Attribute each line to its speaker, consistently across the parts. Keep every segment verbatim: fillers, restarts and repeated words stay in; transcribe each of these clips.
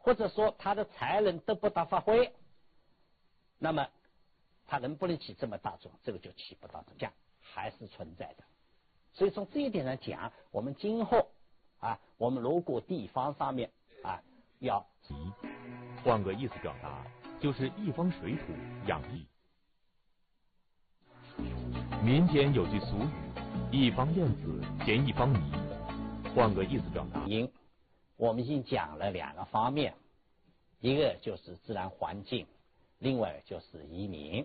Speaker 1: 或者说他的才能得不到发挥，那么他能不能起这么大作用？这个就起不到，这样还是存在的。所以从这一点上讲，我们今后啊，我们如果地方上面啊要，
Speaker 2: 换个意思表达，就是一方水土养育。民间有句俗语，一方燕子衔一方泥。换个意思表达，
Speaker 1: 因我们已经讲了两个方面，一个就是自然环境，另外就是移民。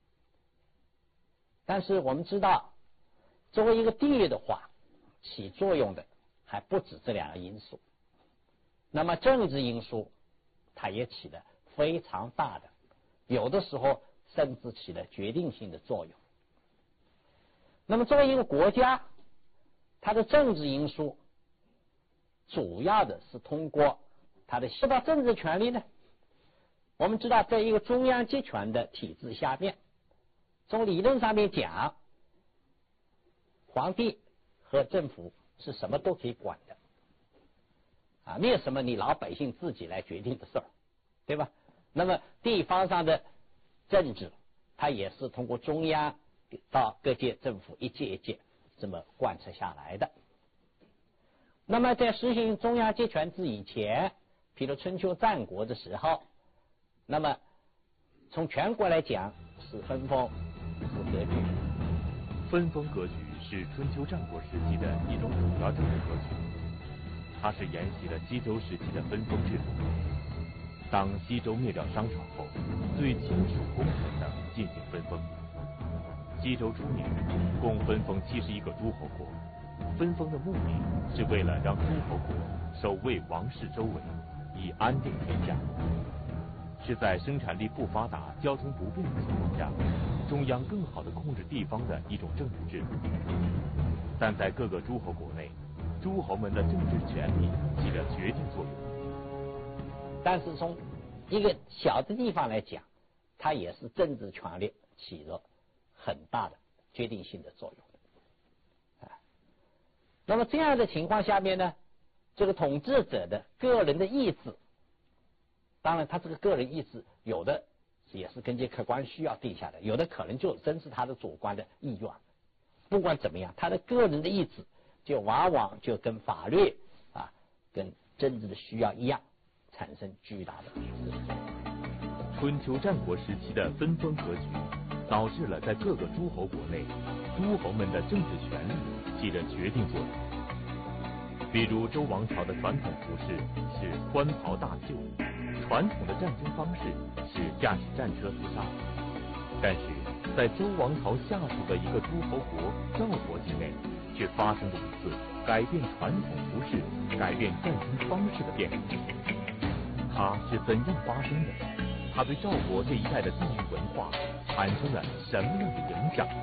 Speaker 1: 但是我们知道，作为一个地的话，起作用的还不止这两个因素。那么政治因素，它也起了非常大的，有的时候甚至起了决定性的作用。那么作为一个国家，它的政治因素主要的是通过它的受到政治权力呢。我们知道，在一个中央集权的体制下面，从理论上面讲，皇帝和政府是什么都可以管的啊，没有什么你老百姓自己来决定的事儿，对吧？那么地方上的政治，它也是通过中央到各界政府一届一届这么贯彻下来的。那么在实行中央集权制以前，比如春秋战国的时候，那么从全国来讲是分封是割据。
Speaker 2: 分封割据是春秋战国时期的一种主要政治格局，它是沿袭了西周时期的分封制度。当西周灭掉商朝后，对亲属功臣的进行分封。西周初年，共分封七十一个诸侯国。分封的目的是为了让诸侯国守卫王室周围，以安定天下。是在生产力不发达、交通不便的情况下，中央更好地控制地方的一种政治制度。但在各个诸侯国内，诸侯们的政治权力起了决定作用。
Speaker 1: 但是从一个小的地方来讲，它也是政治权力起着很大的决定性的作用。那么这样的情况下面呢，这个统治者的个人的意志，当然他这个个人意志有的也是根据客观需要定下的，有的可能就真是他的主观的意愿。不管怎么样，他的个人的意志就往往就跟法律啊跟政治的需要一样，产生巨大的这个作用。
Speaker 2: 春秋战国时期的分封格局，导致了在各个诸侯国内，诸侯们的政治权力起了决定作用。比如周王朝的传统服饰是宽袍大袖，传统的战争方式是驾驶战车自杀。但是在周王朝下属的一个诸侯国赵国境内，却发生了一次改变传统服饰、改变战争方式的变革。它是怎样发生的？它对赵国这一带的地域文化产生了什么样的影响？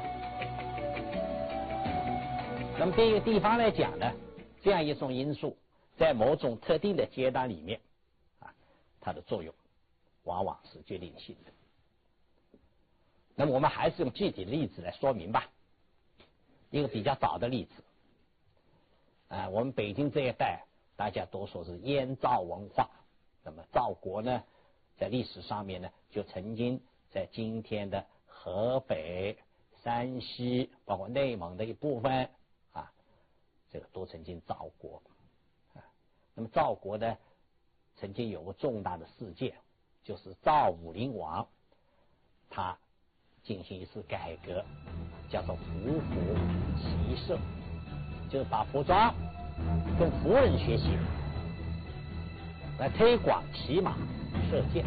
Speaker 1: 那么对一个地方来讲呢，这样一种因素在某种特定的阶段里面啊，它的作用往往是决定性的。那么我们还是用具体的例子来说明吧。一个比较早的例子啊，我们北京这一带大家都说是燕赵文化。那么赵国呢，在历史上面呢，就曾经在今天的河北、山西，包括内蒙的一部分啊，这个都曾经赵国啊。那么赵国呢，曾经有个重大的事件，就是赵武灵王他进行一次改革，叫做服服骑射，就是把服装跟服人学习，来推广骑马射箭。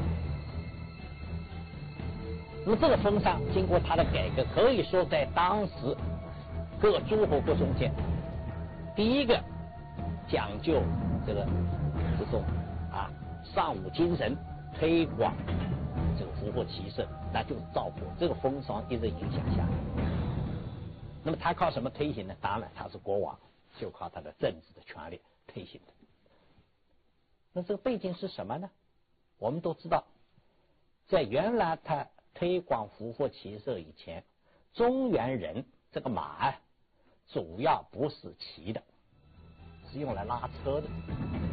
Speaker 1: 那么这个风尚经过他的改革，可以说在当时各诸侯国中间，第一个讲究这个这种啊尚武精神，推广这个服服骑射，那就是赵国。这个风尚一直影响下来。那么他靠什么推行呢？当然他是国王，就靠他的政治的权力推行的。那这个背景是什么呢？我们都知道，在原来他推广服服骑射以前，中原人这个马主要不是骑的，是用来拉车的。